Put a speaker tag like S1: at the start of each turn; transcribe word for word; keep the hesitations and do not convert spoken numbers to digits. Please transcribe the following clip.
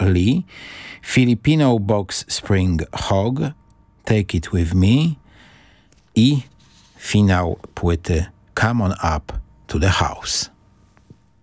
S1: Lee, Filipino Box Spring Hog, Take It With Me i finał płyty Come On Up to the House.